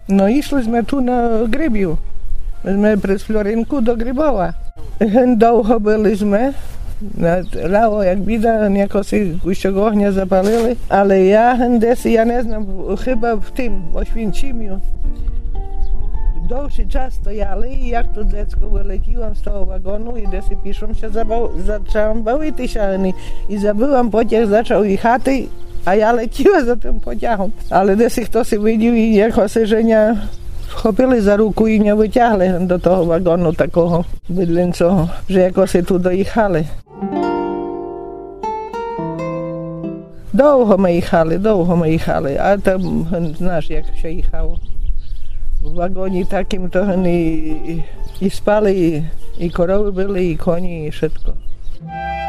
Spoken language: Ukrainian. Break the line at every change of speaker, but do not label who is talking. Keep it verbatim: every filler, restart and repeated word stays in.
No išli tu na Grybiu. Sme przez Florinku do Grybowa. Довго byli sme. Рано, як біда, якось кущок огня запалили. Але я десь, я не знаю, хіба в тим, Освінчим'ю. Довший час стояли, і як тут децько вилетіло з того вагону, і десь пішов, що почав бавитися. І забив потяг, почав їхати, а я летіла за тим потягом. Але десь хтось видів, і якось Женя вхопили за руку і не витягли до того вагону такого бедлинцього, вже якось тут доїхали. Довго ми їхали, довго ми їхали, а там, знаєш, як ще їхало. В вагоні таким то і, і спали, і, і корови були, і коні, і všetko.